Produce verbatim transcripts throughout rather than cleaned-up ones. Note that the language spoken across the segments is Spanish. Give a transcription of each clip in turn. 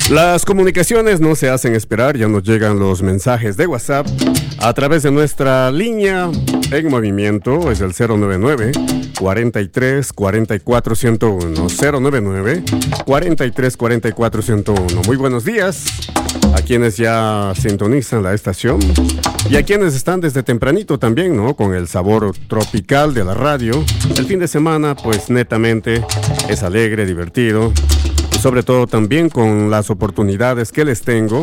Las comunicaciones no se hacen esperar, ya nos llegan los mensajes de WhatsApp a través de nuestra línea en movimiento, es el cero nueve nueve, cuarenta y tres, cuarenta y cuatro, ciento uno, cero nueve nueve, cuarenta y tres, cuarenta y cuatro, ciento uno. Muy buenos días a quienes ya sintonizan la estación y a quienes están desde tempranito también, ¿no? Con el sabor tropical de la radio. El fin de semana, pues netamente es alegre, divertido. Sobre todo también con las oportunidades que les tengo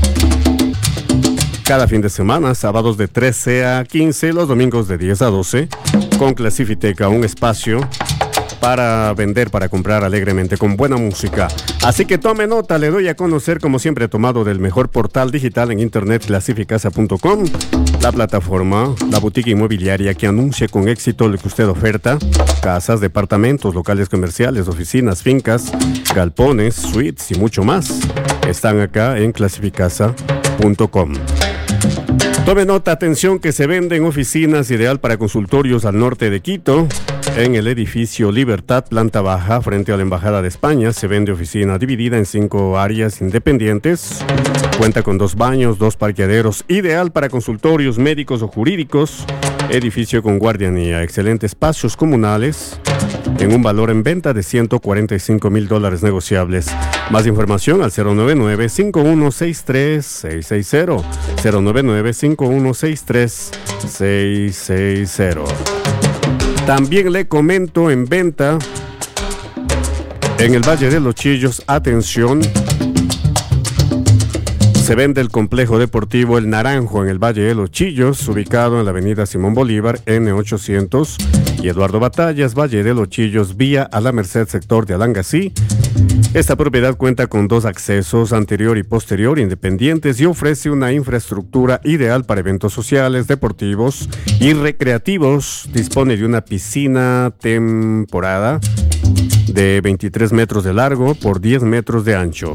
cada fin de semana, sábados de trece a quince, los domingos de diez a doce, con Clasifiteca, un espacio para vender, para comprar alegremente con buena música. Así que tome nota, le doy a conocer, como siempre, tomado del mejor portal digital en internet, clasificasa punto com, la plataforma, la boutique inmobiliaria que anuncia con éxito lo que usted oferta: casas, departamentos, locales comerciales, oficinas, fincas, galpones, suites y mucho más. Están acá en clasificasa punto com. Tome nota, atención, que se venden oficinas, ideal para consultorios al norte de Quito. En el edificio Libertad, planta baja, frente a la Embajada de España, se vende oficina dividida en cinco áreas independientes. Cuenta con dos baños, dos parqueaderos, ideal para consultorios médicos o jurídicos. Edificio con guardianía, excelentes espacios comunales, en un valor en venta de ciento cuarenta y cinco mil dólares negociables. Más información al cero nueve nueve, cinco uno seis tres, seis seis cero, cero nueve nueve, cinco uno seis tres, seis seis cero. También le comento, en venta en el Valle de los Chillos, atención, se vende el complejo deportivo El Naranjo en el Valle de los Chillos, ubicado en la avenida Simón Bolívar, N ochocientos, y Eduardo Batallas, Valle de los Chillos, vía a la Merced, sector de Alangasí. Esta propiedad cuenta con dos accesos, anterior y posterior, independientes, y ofrece una infraestructura ideal para eventos sociales, deportivos y recreativos. Dispone de una piscina temporada de veintitrés metros de largo por diez metros de ancho.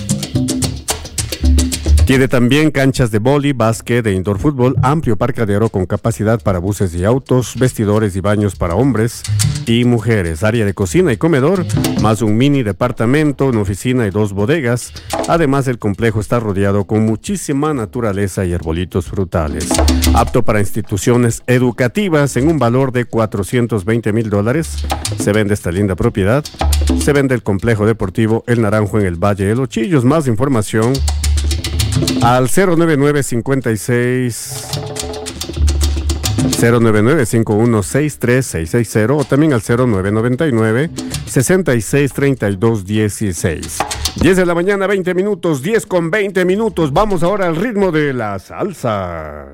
Tiene también canchas de vóley, básquet e indoor fútbol, amplio parqueadero con capacidad para buses y autos, vestidores y baños para hombres y mujeres, área de cocina y comedor, más un mini departamento, una oficina y dos bodegas. Además, el complejo está rodeado con muchísima naturaleza y arbolitos frutales. Apto para instituciones educativas, en un valor de cuatrocientos veinte mil dólares. Se vende esta linda propiedad. Se vende el complejo deportivo El Naranjo en el Valle de los Chillos. Más información al cero nueve nueve, cincuenta y seis, cero nueve nueve, cinco uno seis tres, seis seis cero, o también al cero nueve nueve nueve, sesenta y seis, treinta y dos, dieciséis. diez de la mañana, veinte minutos, diez con veinte minutos. Vamos ahora al ritmo de la salsa.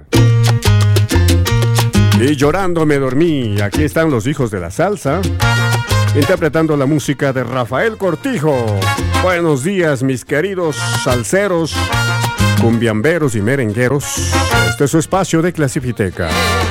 Y llorando me dormí. Aquí están los hijos de la salsa, interpretando la música de Rafael Cortijo. Buenos días, mis queridos salseros, cumbiamberos y merengueros. Este es su espacio de Clasifiteca.